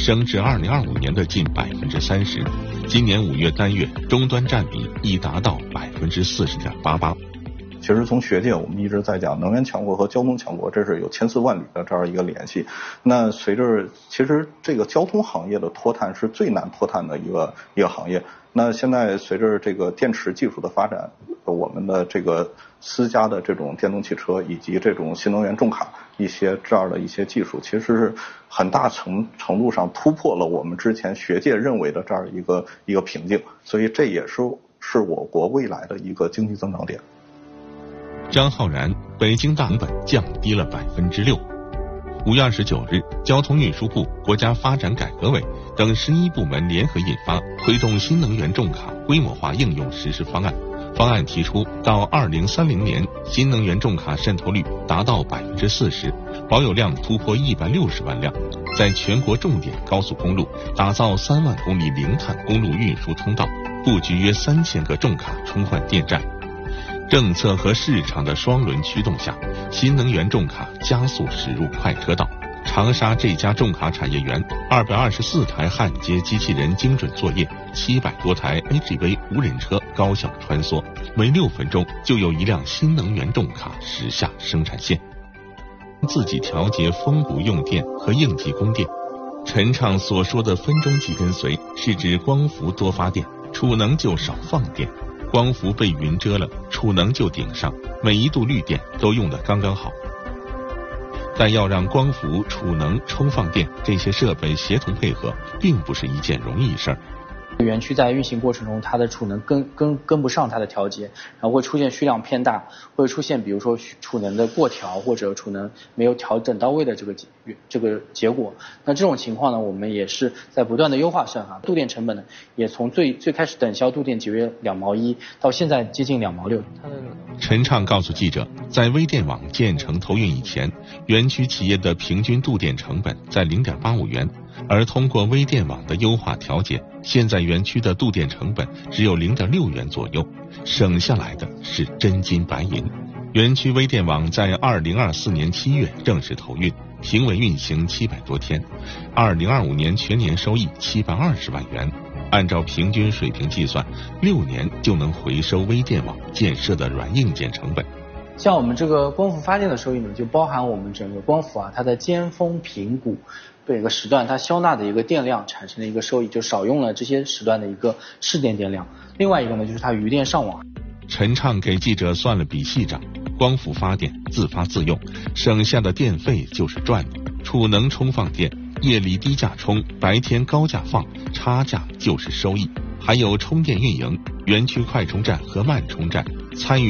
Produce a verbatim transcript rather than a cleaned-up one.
升至二零二五年的近百分之三十。今年五月单月终端占比已达到百分之四十点八八。 其实从学界我们一直在讲能源强国和交通强国，这是有千丝万缕的这样一个联系。那随着其实这个交通行业的脱碳是最难脱碳的一个一个行业。那现在随着这个电池技术的发展，我们的这个私家的这种电动汽车以及这种新能源重卡一些这样的一些技术，其实是很大程程度上突破了我们之前学界认为的这样一个一个瓶颈，所以这也是是我国未来的一个经济增长点。 张浩然，北京大成本降低了百分之六。五月二十九日，交通运输部、国家发展改革委等十一部门联合印发《推动新能源重卡规模化应用实施方案》。方案提出，到二零三零年，新能源重卡渗透率达到百分之四十，保有量突破一百六十万辆，在全国重点高速公路打造三万公里零碳公路运输通道，布局约三千个重卡充换电站。政策和市场的双轮驱动下，新能源重卡加速驶入快车道。长沙这家重卡产业园，二百二十四台焊接机器人精准作业，七百多台 A G V 无人车高效穿梭，每六分钟就有一辆新能源重卡驶下生产线。自己调节峰谷用电和应急供电。陈畅所说的分钟即跟随，是指光伏多发电，储能就少放电。光伏被云遮了，储能就顶上，每一度绿电都用得刚刚好。但要让光伏、储能、充放电这些设备协同配合，并不是一件容易事儿。 园区在运行过程中，它的储能跟跟跟不上它的调节，然后会出现需量偏大，会出现比如说储能的过调或者储能没有调整到位的这个这个结果。那这种情况呢，我们也是在不断的优化算法，度电成本呢也从最最开始等效度电节约两毛一，到现在接近两毛六。 陈畅告诉记者，在微电网建成投运以前，园区企业的平均度电成本在 零点八五元。而通过微电网的优化调节，现在园区的度电成本只有 零点六元左右，省下来的是真金白银。园区微电网在二零二四年七月正式投运，平稳运行七百多天，二零二五年全年收益七百二十万元。按照平均水平计算，六年就能回收微电网建设的软硬件成本。 像我们这个光伏发电的收益呢，就包含我们整个光伏啊，它的尖峰平谷这个时段它消纳的一个电量产生的一个收益，就少用了这些时段的一个市电电量。另外一个呢，就是它余电上网。 陈畅给记者算了笔细账，光伏发电自发自用，省下的电费就是赚的；储能充放电，夜里低价充，白天高价放，差价就是收益。还有充电运营、园区快充站和慢充站，参与